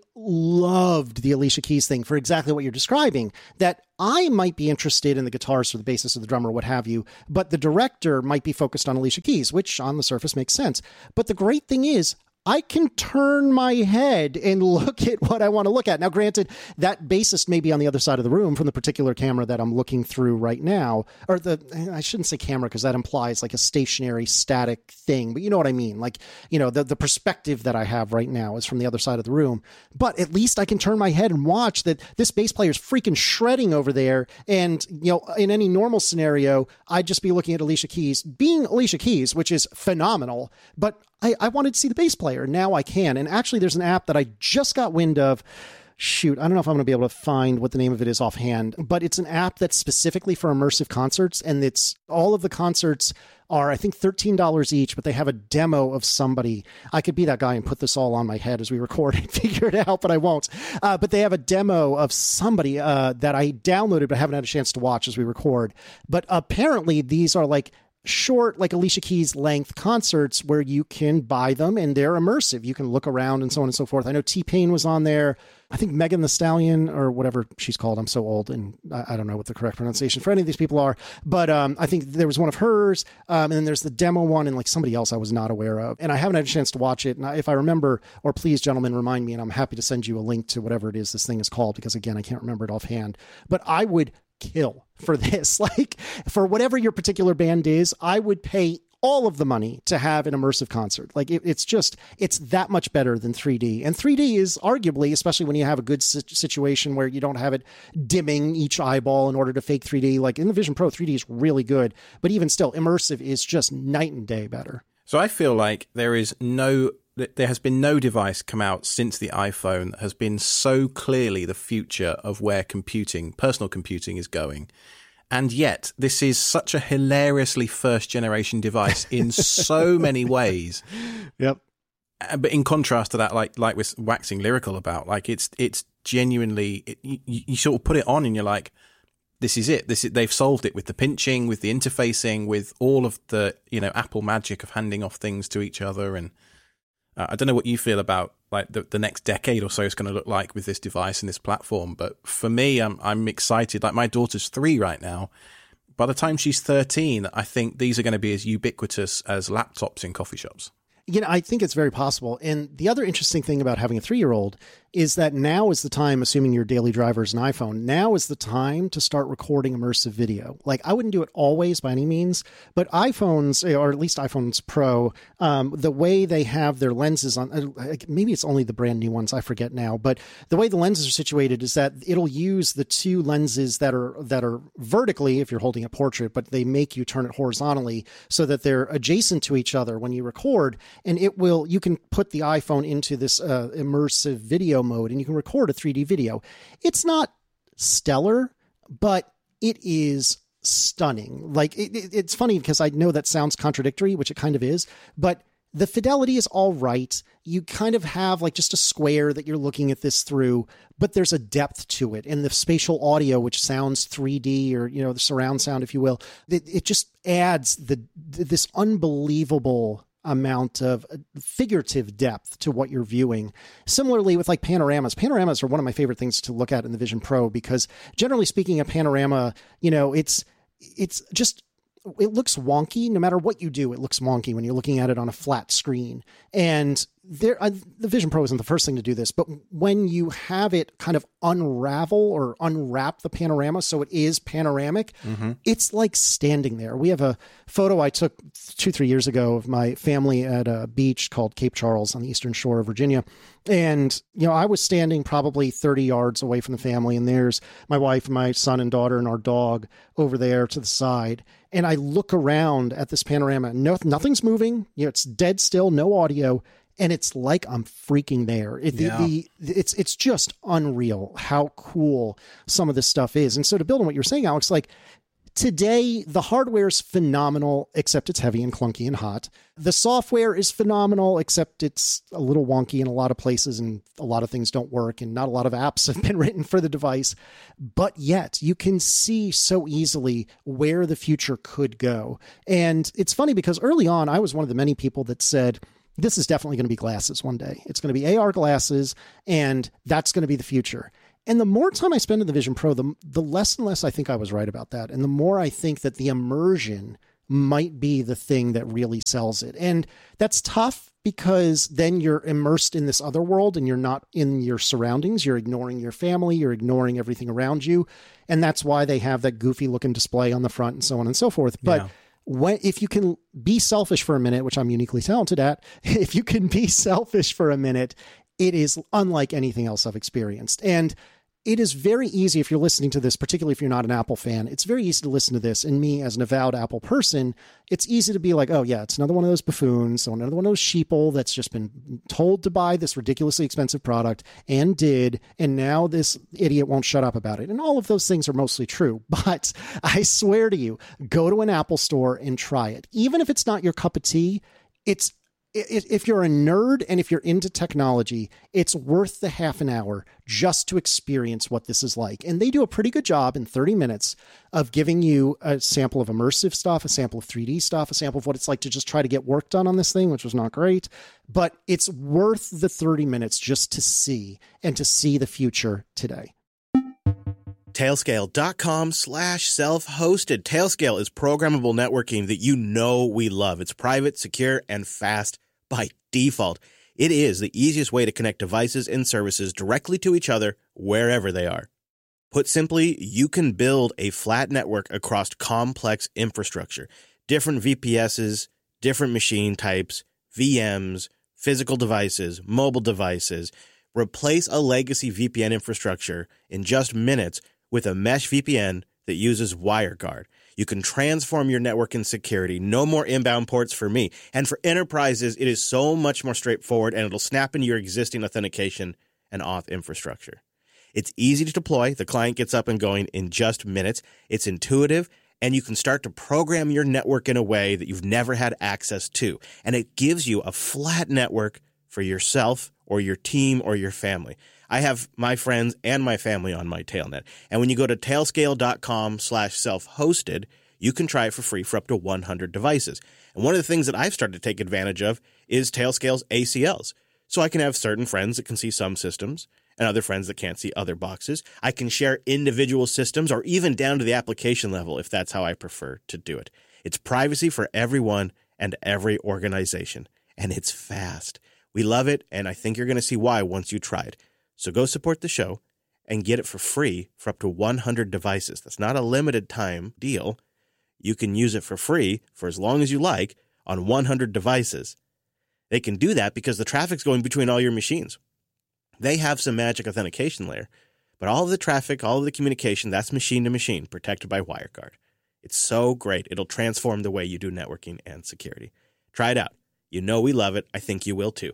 loved the Alicia Keys thing for exactly what you're describing, that I might be interested in the guitars or the bassist or the drummer or what have you, but the director might be focused on Alicia Keys, which on the surface makes sense. But the great thing is, I can turn my head and look at what I want to look at. Now, granted, that bassist may be on the other side of the room from the particular camera that I'm looking through right now. Or I shouldn't say camera because that implies like a stationary, static thing. But you know what I mean? Like, the perspective that I have right now is from the other side of the room. But at least I can turn my head and watch that this bass player is freaking shredding over there. And, in any normal scenario, I'd just be looking at Alicia Keys being Alicia Keys, which is phenomenal. But I wanted to see the bass player. Now I can. And actually, there's an app that I just got wind of. Shoot, I don't know if I'm going to be able to find what the name of it is offhand, but it's an app that's specifically for immersive concerts. And it's all of the concerts are, I think, $13 each, but they have a demo of somebody. I could be that guy and put this all on my head as we record and figure it out, but I won't. But they have a demo of somebody that I downloaded, but haven't had a chance to watch as we record. But apparently these are like short, like Alicia Keys length concerts where you can buy them and they're immersive. You can look around and so on and so forth. I know T-Pain was on there. I think Megan Thee Stallion or whatever she's called. I'm so old and I don't know what the correct pronunciation for any of these people are. But I think there was one of hers. And then there's the demo one and like somebody else I was not aware of. And I haven't had a chance to watch it. And if I remember, or please, gentlemen, remind me, and I'm happy to send you a link to whatever it is this thing is called, because again, I can't remember it offhand. But I would kill for this. Like, for whatever your particular band is, I would pay all of the money to have an immersive concert. Like, it's that much better than 3D. And 3D is arguably, especially when you have a good situation where you don't have it dimming each eyeball in order to fake 3D. Like in the Vision Pro, 3D is really good, but even still, immersive is just night and day better. So I feel like there has been no device come out since the iPhone that has been so clearly the future of where personal computing is going. And yet this is such a hilariously first generation device in so many ways. Yep. But in contrast to that, like we're waxing lyrical about, like it's genuinely, you sort of put it on and you're like, this is it. They've solved it with the pinching, with the interfacing, with all of the, Apple magic of handing off things to each other. And I don't know what you feel about like the next decade or so is going to look like with this device and this platform. But for me, I'm excited. Like, my daughter's 3 right now. By the time she's 13, I think these are going to be as ubiquitous as laptops in coffee shops. I think it's very possible. And the other interesting thing about having a 3-year-old is that now is the time, assuming your daily driver is an iPhone, now is the time to start recording immersive video. Like, I wouldn't do it always by any means, but iPhones, or at least iPhones Pro, the way they have their lenses on, maybe it's only the brand new ones, I forget now, but the way the lenses are situated is that it'll use the two lenses that are vertically, if you're holding a portrait, but they make you turn it horizontally so that they're adjacent to each other when you record, and you can put the iPhone into this immersive video mode and you can record a 3D video. It's not stellar, but it is stunning. Like, it's funny because I know that sounds contradictory, which it kind of is, but the fidelity is all right. You kind of have like just a square that you're looking at this through, but there's a depth to it. And the spatial audio, which sounds 3D, or, the surround sound, if you will, it just adds this unbelievable amount of figurative depth to what you're viewing. Similarly with like panoramas. Panoramas are one of my favorite things to look at in the Vision Pro, because generally speaking, a panorama, it's just, it looks wonky. No matter what you do, it looks wonky when you're looking at it on a flat screen. And the Vision Pro isn't the first thing to do this, but when you have it kind of unravel or unwrap the panorama so it is panoramic, it's like standing there. We have a photo I took 2-3 years ago of my family at a beach called Cape Charles on the eastern shore of Virginia. And, I was standing probably 30 yards away from the family, and there's my wife, my son and daughter, and our dog over there to the side. And I look around at this panorama. Nothing's moving. It's dead still, no audio. And it's like I'm freaking there. It's just unreal how cool some of this stuff is. And so to build on what you were saying, Alex, like, today, the hardware is phenomenal, except it's heavy and clunky and hot. The software is phenomenal, except it's a little wonky in a lot of places, and a lot of things don't work, and not a lot of apps have been written for the device. But yet, you can see so easily where the future could go. And it's funny because early on, I was one of the many people that said, this is definitely going to be glasses one day. It's going to be AR glasses, and that's going to be the future. And the more time I spend in the Vision Pro, the less and less I think I was right about that. And the more I think that the immersion might be the thing that really sells it. And that's tough because then you're immersed in this other world and you're not in your surroundings. You're ignoring your family. You're ignoring everything around you. And that's why they have that goofy looking display on the front and so on and so forth. But if you can be selfish for a minute, which I'm uniquely talented at, if you can be selfish for a minute, it is unlike anything else I've experienced. And it is very easy, if you're listening to this, particularly if you're not an Apple fan, it's very easy to listen to this. And me, as an avowed Apple person, it's easy to be like, oh yeah, it's another one of those buffoons, another one of those sheeple that's just been told to buy this ridiculously expensive product and did, and now this idiot won't shut up about it. And all of those things are mostly true. But I swear to you, go to an Apple store and try it. Even if it's not your cup of tea, if you're a nerd and if you're into technology, it's worth the half an hour just to experience what this is like. And they do a pretty good job in 30 minutes of giving you a sample of immersive stuff, a sample of 3D stuff, a sample of what it's like to just try to get work done on this thing, which was not great. But it's worth the 30 minutes just to see the future today. Tailscale.com/self-hosted. Tailscale is programmable networking that we love. It's private, secure, and fast by default. It is the easiest way to connect devices and services directly to each other wherever they are. Put simply, you can build a flat network across complex infrastructure, different VPSs, different machine types, VMs, physical devices, mobile devices. Replace a legacy VPN infrastructure in just minutes with a mesh VPN that uses WireGuard. You can transform your network and security. No more inbound ports for me. And for enterprises, it is so much more straightforward, and it'll snap into your existing authentication and auth infrastructure. It's easy to deploy. The client gets up and going in just minutes. It's intuitive, and you can start to program your network in a way that you've never had access to. And it gives you a flat network for yourself or your team or your family. I have my friends and my family on my Tailnet. And when you go to tailscale.com/self-hosted, you can try it for free for up to 100 devices. And one of the things that I've started to take advantage of is Tailscale's ACLs. So I can have certain friends that can see some systems and other friends that can't see other boxes. I can share individual systems or even down to the application level if that's how I prefer to do it. It's privacy for everyone and every organization. And it's fast. We love it, and I think you're going to see why once you try it. So go support the show and get it for free for up to 100 devices. That's not a limited time deal. You can use it for free for as long as you like on 100 devices. They can do that because the traffic's going between all your machines. They have some magic authentication layer, but all of the traffic, all of the communication, that's machine to machine, protected by WireGuard. It's so great. It'll transform the way you do networking and security. Try it out. You know we love it. I think you will too.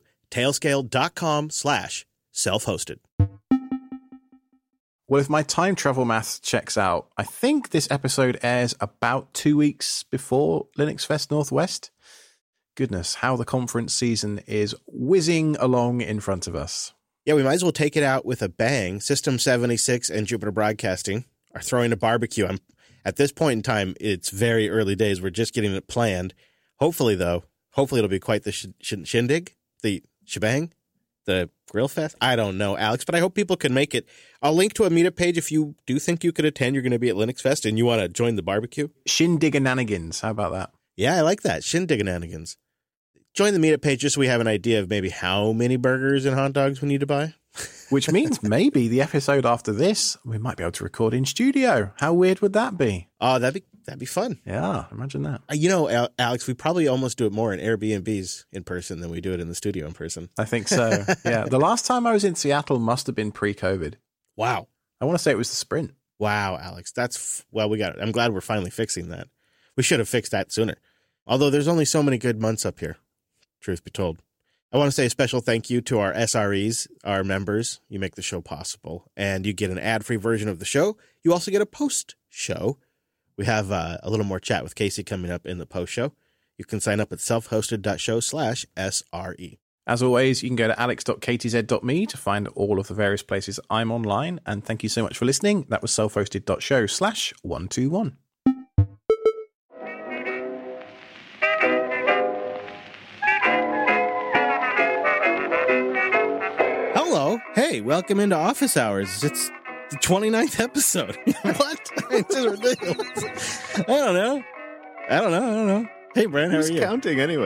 Tailscale.com/self-hosted. Well, if my time travel math checks out, I think this episode airs about 2 weeks before Linux Fest Northwest. Goodness, how the conference season is whizzing along in front of us. Yeah, we might as well take it out with a bang. System 76 and Jupiter Broadcasting are throwing a barbecue. At this point in time, it's very early days. We're just getting it planned. Hopefully, it'll be quite the shindig, the shebang, the grill fest. I don't know, Alex, but I hope people can make it. I'll link to a meetup page if you do think you could attend. You're going to be at Linux Fest and you want to join the barbecue. Shindigananigans. How about that? Yeah, I like that. Shindigananigans. Join the meetup page just so we have an idea of maybe how many burgers and hot dogs we need to buy. Which means maybe the episode after this, we might be able to record in studio. How weird would that be? Oh, that'd be fun. Yeah, imagine that. You know, Alex, we probably almost do it more in Airbnbs in person than we do it in the studio in person. I think so. Yeah. The last time I was in Seattle must have been pre-COVID. Wow. I want to say it was the Sprint. Wow, Alex. We got it. I'm glad we're finally fixing that. We should have fixed that sooner. Although there's only so many good months up here, truth be told. I want to say a special thank you to our SREs, our members. You make the show possible, and you get an ad-free version of the show. You also get a post-show. We have a little more chat with Casey coming up in the post-show. You can sign up at selfhosted.show/SRE. As always, you can go to alex.ktz.me to find all of the various places I'm online. And thank you so much for listening. That was selfhosted.show/121. Hello. Hey, welcome into Office Hours. It's the 29th episode. What? It's just ridiculous. I don't know. Hey, Brent, how are you? Who's counting anyway?